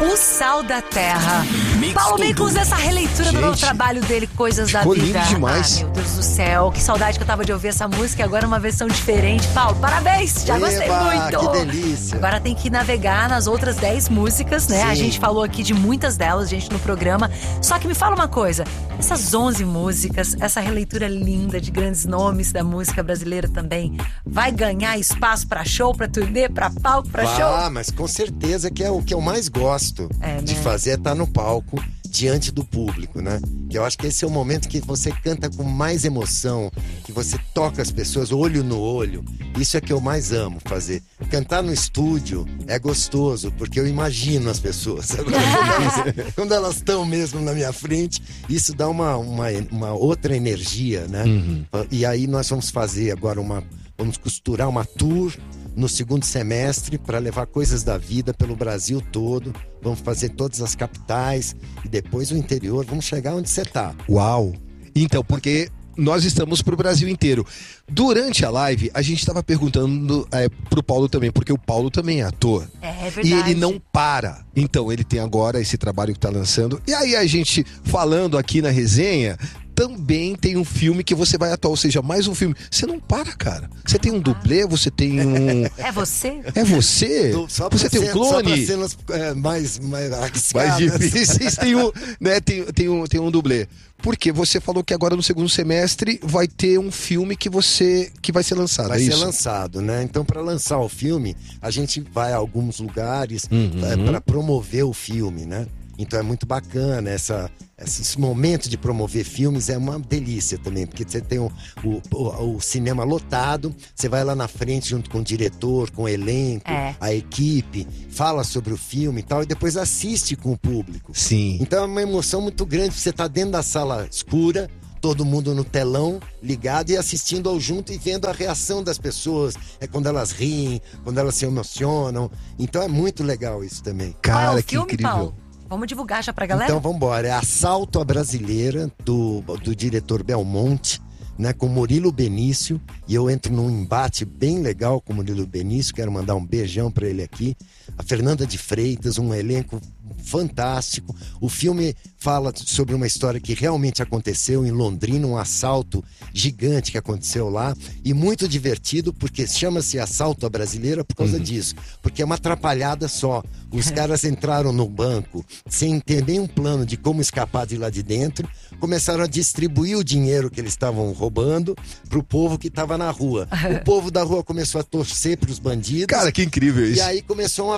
O Sal da Terra. Mix Paulo Tudo. Miklos, essa releitura do novo trabalho dele, Coisas da ficou Vida. lindo demais. Meu Deus do céu, que saudade que eu tava de ouvir essa música e agora uma versão diferente. Paulo, parabéns, já gostei muito. Que delícia. Agora tem que navegar nas outras 10 músicas, né? Sim. A gente falou aqui de muitas delas, gente, no programa. Só que me fala uma coisa, essas 11 músicas, essa releitura linda de grandes nomes da música brasileira também, vai ganhar espaço pra show, pra turnê, pra palco, pra show? Ah, mas com certeza que é o que eu mais gosto de fazer, é estar no palco diante do público, né? Que eu acho que esse é o momento que você canta com mais emoção, que você toca as pessoas olho no olho. Isso é que eu mais amo fazer. Cantar no estúdio é gostoso, porque eu imagino as pessoas. Agora, quando elas estão mesmo na minha frente, isso dá uma outra energia, né? E aí nós vamos fazer agora vamos costurar uma tour no segundo semestre para levar Coisas da Vida pelo Brasil todo. Vamos fazer todas as capitais e depois o interior. Vamos chegar onde você tá. Uau! Então, porque nós estamos pro Brasil inteiro. Durante a live, a gente estava perguntando pro Paulo também, porque o Paulo também é ator. É verdade. E ele não para. Então, ele tem agora esse trabalho que tá lançando. E aí, a gente falando aqui na resenha, também tem um filme que você vai atuar, ou seja, mais um filme. Você não para, cara. Você tem um dublê, você tem um... É você? É você? Você tem um clone? Só pra cenas mais arriscadas. Mais difíceis, tem um dublê. Porque você falou que agora no segundo semestre vai ter um filme que vai ser lançado. Vai ser lançado, né? Então, para lançar o filme, a gente vai a alguns lugares para promover o filme, né? Então é muito bacana esse momento de promover filmes, é uma delícia também, porque você tem o cinema lotado, você vai lá na frente junto com o diretor, com o elenco, a equipe, fala sobre o filme e tal, e depois assiste com o público. Sim. Então é uma emoção muito grande, você tá dentro da sala escura, todo mundo no telão, ligado e assistindo ao junto e vendo a reação das pessoas. É quando elas riem, quando elas se emocionam. Então é muito legal isso também. Cara, Qual é o que filme, incrível. Paulo? Vamos divulgar já pra galera? Então vamos embora. É Assalto à Brasileira, do diretor Belmonte, né, com Murilo Benício. E eu entro num embate bem legal com o Murilo Benício. Quero mandar um beijão pra ele aqui. A Fernanda de Freitas, um elenco fantástico. O filme fala sobre uma história que realmente aconteceu em Londrina, um assalto gigante que aconteceu lá, e muito divertido, porque chama-se Assalto à Brasileira por causa disso, porque é uma atrapalhada só. Os caras entraram no banco sem ter nenhum plano de como escapar de lá de dentro, começaram a distribuir o dinheiro que eles estavam roubando pro povo que estava na rua. O povo da rua começou a torcer pros bandidos. Cara, que incrível isso. E aí começou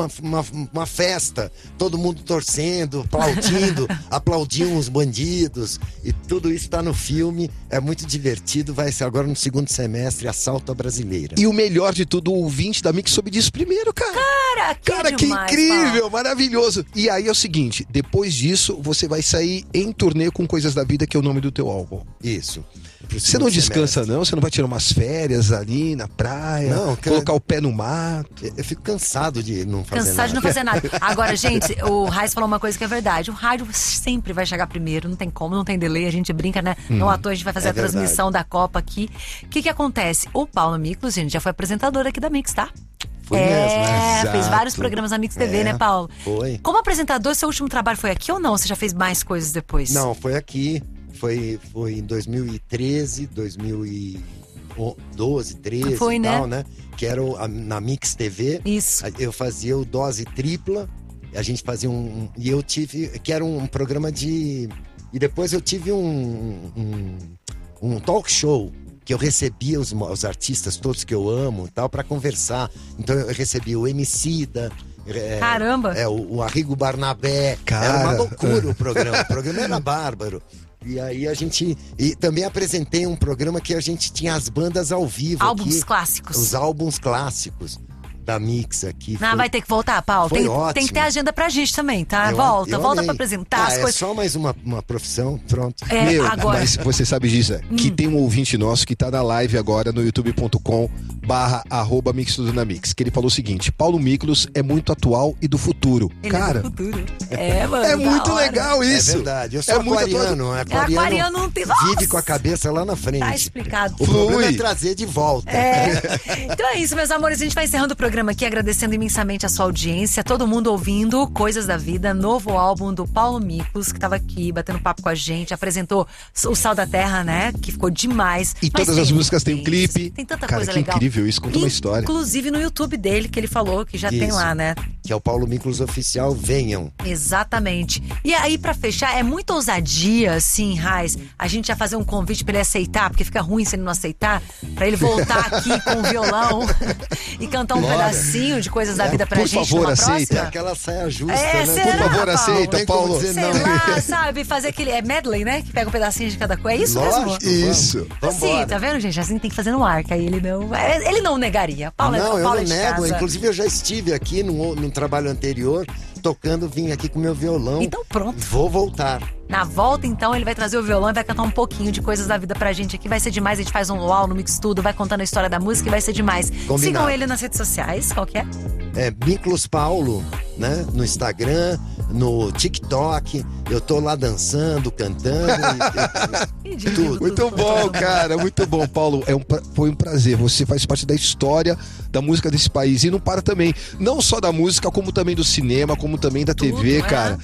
uma festa, todo mundo torcendo, aplaudiam os bandidos, e tudo isso tá no filme, é muito divertido, vai ser agora no segundo semestre, Assalto à Brasileira. E o melhor de tudo, o ouvinte da Mix soube disso primeiro, cara. Cara, que demais, incrível, Paulo. maravilhoso. E aí é o seguinte, depois disso, você vai sair em turnê com Coisas da Vida, que é o nome do teu álbum. Isso. Você não descansa, não? Você não vai tirar umas férias ali na praia? Não, colocar o pé no mato? Eu fico cansado de não fazer nada. Cansado de não fazer nada. Agora, gente, o Raiz falou uma coisa que é verdade. O rádio sempre vai chegar primeiro, não tem como, não tem delay, a gente brinca, né? Não à toa a gente vai fazer a transmissão da Copa aqui. O que acontece? O Paulo Miklos, gente, já foi apresentador aqui da Mix, tá? Foi mesmo, né? Fez Exato. vários programas na Mix TV, né, Paulo? Foi. Como apresentador, seu último trabalho foi aqui ou não? Você já fez mais coisas depois? Não, foi aqui. Foi em 2013, 2012, 13 Foi, e né? tal, né? Que era na Mix TV. Isso. Eu fazia o Dose Tripla. A gente fazia e eu tive... Que era um programa de... E depois eu tive um talk show, que eu recebia os artistas todos que eu amo e tal, pra conversar. Então eu recebia o Emicida... Caramba! O Arrigo Barnabé. Cara. Era uma loucura o programa. O programa era bárbaro. E aí E também apresentei um programa que a gente tinha as bandas ao vivo. Álbuns aqui, clássicos. Os álbuns clássicos da Mix aqui. Vai ter que voltar, Paulo. Foi ótimo. Tem que ter agenda pra gente também, tá? Eu Volta amei. pra apresentar as É coisas. só mais uma profissão, pronto. Agora. Mas você sabe disso, que tem um ouvinte nosso que tá na live agora no youtube.com @mixtudonamix, que ele falou o seguinte: Paulo Miklos é muito atual e do futuro. Ele Cara, é do futuro. É, mano. é muito da hora. legal isso. É verdade. Eu sou muito aquariano. Aquariano não tem... Vive com a cabeça lá na frente. Tá explicado. O problema Flui. é trazer de volta. Então é isso, meus amores. A gente vai encerrando o programa aqui, agradecendo imensamente a sua audiência, todo mundo ouvindo Coisas da Vida, novo álbum do Paulo Miklos, que tava aqui batendo papo com a gente, apresentou o Sal da Terra, né? Que ficou demais. E Mas todas as músicas têm um clipe. Tem tanta Cara, coisa que legal. incrível isso, conta uma história. Inclusive no YouTube dele, que ele falou que já tem Isso. lá, né? Que é o Paulo Miklos Oficial, venham. Exatamente. E aí, pra fechar, é muita ousadia, assim, Raiz, a gente já fazer um convite pra ele aceitar, porque fica ruim se ele não aceitar, pra ele voltar aqui com o violão e cantar um Bora. pedacinho de Coisas da Vida pra por gente favor, numa aceita. próxima. Aquela saia justa, É, né? será, Por favor, Paulo? aceita, Tem como Paulo. dizer Sei não. lá, sabe, fazer aquele medley, né? Que pega um pedacinho de cada coisa. É isso mesmo? Lógico, Isso. Vamos Assim, embora. tá vendo, gente? Assim tem que fazer no ar, que aí ele não negaria. Paulo Não, eu Paulo não é de nego. casa. Inclusive, eu já estive aqui num trabalho anterior, tocando, vim aqui com meu violão. Então pronto. Vou voltar. Na volta, então, ele vai trazer o violão e vai cantar um pouquinho de Coisas da Vida pra gente aqui. Vai ser demais, a gente faz um uau no Mix Tudo, vai contando a história da música e vai ser demais. Combinado. Sigam ele nas redes sociais, qual que é? É Miklos Paulo, né? No Instagram, no TikTok. Eu tô lá dançando, cantando. Tudo. Muito bom, cara, muito bom, Paulo. Foi um prazer. Você faz parte da história da música desse país e não para também, não só da música, como também do cinema, como também da TV, é. cara.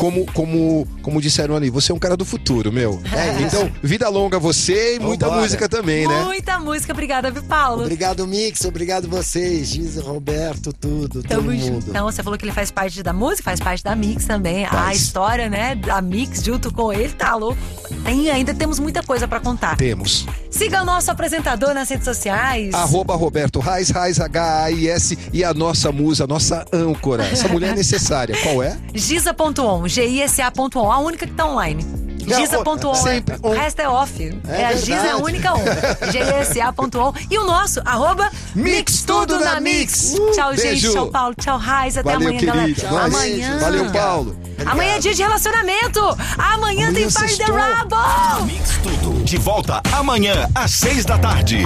Como disseram ali, você é um cara do futuro, meu. Então, vida longa a você e muita Vambora. música também, né? Muita música, obrigada, viu, Paulo? Obrigado, Mix. Obrigado vocês, Giza, Roberto, todo Tamo mundo. junto. Então, você falou que ele faz parte da música, faz parte da Mix também. A Faz. história, né, da Mix junto com ele, tá louco. Ainda temos muita coisa pra contar. Temos. Siga o nosso apresentador nas redes sociais. @Roberto Reis, H-A-I-S, e a nossa musa, a nossa âncora. Essa mulher é necessária. Qual é? Giza.on, Gisa.on, a única que tá online. Giza.on, sempre o on. resto é off. A Giza é a verdade. única on. GSA.on. E o nosso, Mix Tudo na Mix. Tchau, gente. Beijo. Tchau, Paulo. Tchau, Raiz. Até Valeu, amanhã, querida. galera. Nós. Amanhã. Valeu, Paulo. Amanhã é dia de relacionamento. Amanhã tem Fire the sextou. Rubble. Mix Tudo. De volta amanhã às 6 da tarde.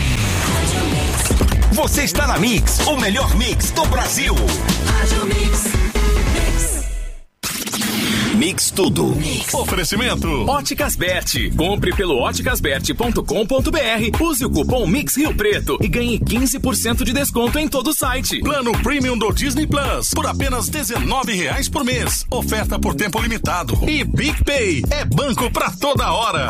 Você está na Mix, o melhor mix do Brasil. Mix Tudo. Oferecimento Óticas Bert. Compre pelo óticasbert.com.br. Use o cupom Mix Rio Preto e ganhe 15% de desconto em todo o site. Plano Premium do Disney Plus por apenas R$19 por mês. Oferta por tempo limitado. E PicPay é banco pra toda hora.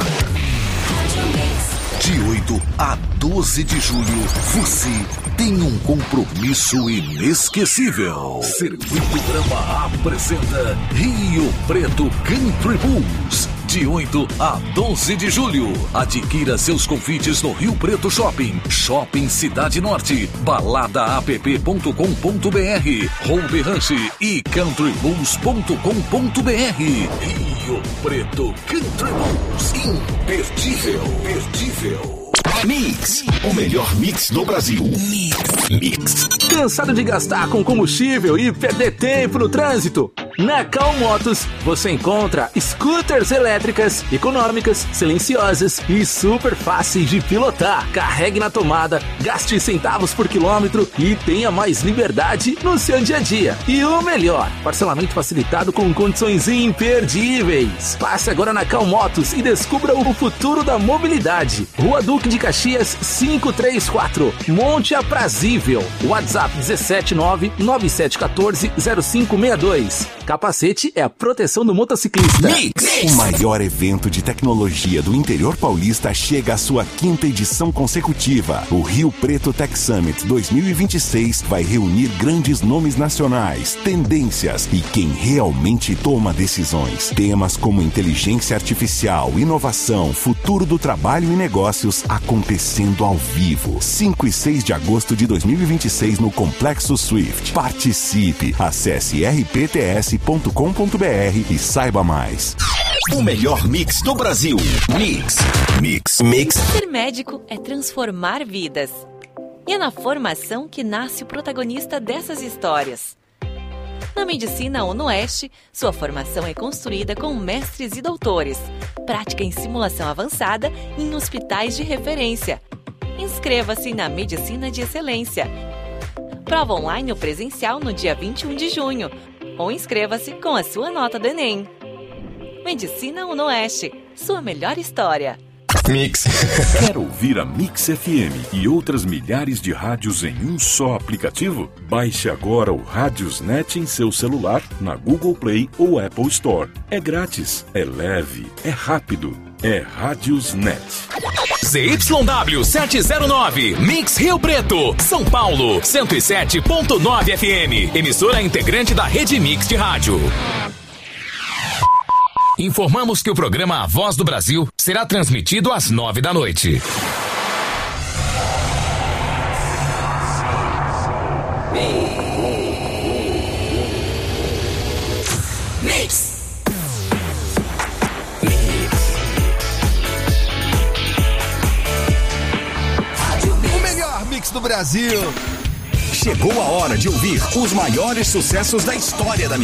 De 8 a 12 de julho, você tem um compromisso inesquecível. Circuito Grama apresenta Rio Preto Country Bulls. De 8 a 12 de julho, adquira seus convites no Rio Preto Shopping, Shopping Cidade Norte, baladaapp.com.br, Home Ranch e countrybulls.com.br. Rio Preto Country Bulls, imperdível, imperdível. Mix, o melhor mix do Brasil. Mix. Cansado de gastar com combustível e perder tempo no trânsito? Na Cal Motos você encontra scooters elétricas, econômicas, silenciosas e super fáceis de pilotar. Carregue na tomada, gaste centavos por quilômetro e tenha mais liberdade no seu dia a dia. E o melhor, parcelamento facilitado com condições imperdíveis. Passe agora na Cal Motos e descubra o futuro da mobilidade. Rua Duque de Caxias 534, Monte Aprazível. WhatsApp 17997140562. Capacete é a proteção do motociclista. Mix. O maior evento de tecnologia do interior paulista chega à sua 5ª edição consecutiva. O Rio Preto Tech Summit 2026 vai reunir grandes nomes nacionais, tendências e quem realmente toma decisões. Temas como inteligência artificial, inovação, futuro do trabalho e negócios acontecendo ao vivo. 5 e 6 de agosto de 2026 no Complexo Swift. Participe! Acesse rpts.com.br e saiba mais. O melhor mix do Brasil. Mix. Mix. Mix. Ser médico é transformar vidas. E é na formação que nasce o protagonista dessas histórias. Na Medicina UnoOeste, sua formação é construída com mestres e doutores, prática em simulação avançada em hospitais de referência Inscreva-se na Medicina de Excelência. Prova online ou presencial no dia 21 de junho. Ou inscreva-se com a sua nota do Enem. Medicina UnoOeste, sua melhor história. Mix. Quer ouvir a Mix FM e outras milhares de rádios em um só aplicativo? Baixe agora o Radiosnet em seu celular, na Google Play ou Apple Store. É grátis, é leve, é rápido. É Radiosnet. ZYW 709, Mix Rio Preto, São Paulo, 107.9 FM. Emissora integrante da Rede Mix de Rádio. Informamos que o programa A Voz do Brasil será transmitido às 9 da noite. Mix. O melhor mix do Brasil. Chegou a hora de ouvir os maiores sucessos da história da